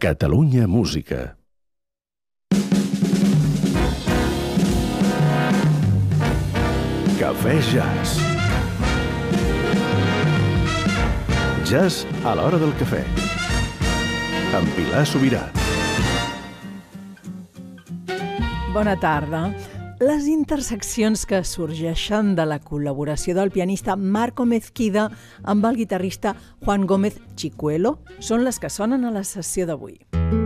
Catalunya Música. Cafè Jazz. Jazz a l'hora del cafè. Amb Pilar Sobirà. Bona tarda. Les interseccions que sorgeixen de la col·laboració del pianista Marco Mezquida amb el guitarrista Juan Gómez Chicuelo són les que sonen a la sessió d'avui.